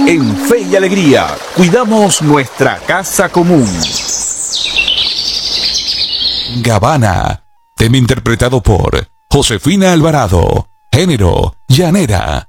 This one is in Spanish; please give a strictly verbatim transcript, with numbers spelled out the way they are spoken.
En Fe y Alegría, cuidamos nuestra casa común. Gabbana, tema interpretado por Josefina Alvarado, género, llanera.